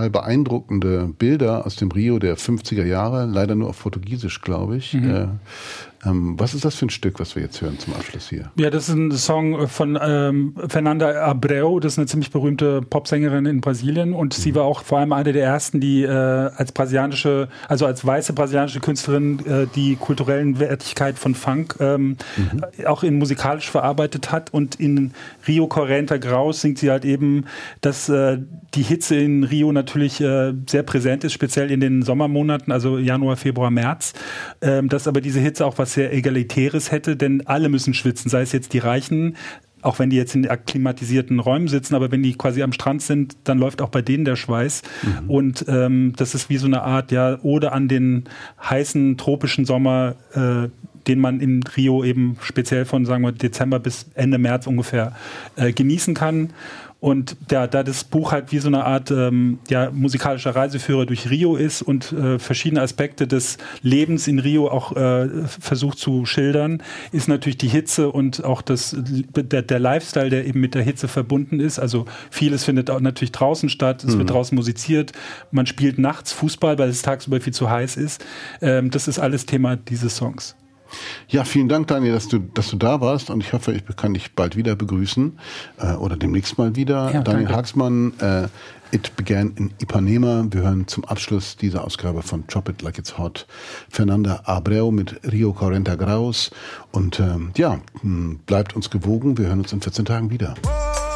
total beeindruckende Bilder aus dem Rio der 50er Jahre, leider nur auf Portugiesisch, glaube ich. Was ist das für ein Stück, was wir jetzt hören zum Abschluss hier? Ja, das ist ein Song von Fernanda Abreu, das ist eine ziemlich berühmte Popsängerin in Brasilien und sie war auch vor allem eine der ersten, die als weiße brasilianische Künstlerin die kulturellen Wertigkeit von Funk auch in musikalisch verarbeitet hat, und in Rio 40 Graus singt sie halt eben, dass die Hitze in Rio natürlich sehr präsent ist, speziell in den Sommermonaten, also Januar, Februar, März, dass aber diese Hitze auch was sehr Egalitäres hätte, denn alle müssen schwitzen, sei es jetzt die Reichen, auch wenn die jetzt in akklimatisierten Räumen sitzen, aber wenn die quasi am Strand sind, dann läuft auch bei denen der Schweiß. Und das ist wie so eine Art Ode an den heißen tropischen Sommer, den man in Rio eben speziell von, sagen wir, Dezember bis Ende März ungefähr genießen kann. Und da das Buch halt wie so eine Art musikalischer Reiseführer durch Rio ist und verschiedene Aspekte des Lebens in Rio auch versucht zu schildern, ist natürlich die Hitze und auch der Lifestyle, der eben mit der Hitze verbunden ist. Also vieles findet auch natürlich draußen statt, es wird draußen musiziert, man spielt nachts Fußball, weil es tagsüber viel zu heiß ist. Das ist alles Thema dieses Songs. Ja, vielen Dank, Daniel, dass du da warst, und ich hoffe, ich kann dich bald wieder begrüßen oder demnächst mal wieder. Ja, Daniel Haagsmann, It Began in Ipanema. Wir hören zum Abschluss dieser Ausgabe von Drop It Like It's Hot Fernanda Abreu mit Rio 40 Graus, und bleibt uns gewogen. Wir hören uns in 14 Tagen wieder.